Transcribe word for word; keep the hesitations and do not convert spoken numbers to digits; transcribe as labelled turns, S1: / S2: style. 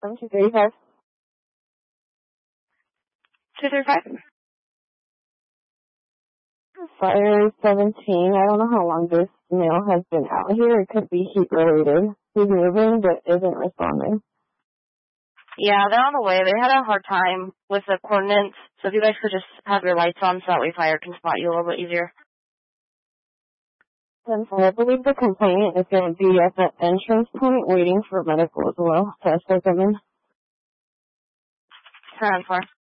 S1: From two thirty-five.
S2: two thirty-five.
S1: Fire seventeen. I don't know how long this male has been out here. It could be heat related. He's moving but isn't responding.
S2: Yeah, they're on the way. They had a hard time with the coordinates, so if you guys could just have your lights on so that way fire can spot you a little bit easier.
S1: And so I believe the complainant is going to be at the entrance point waiting for medical as well. So that's what I'm in.
S2: ten four.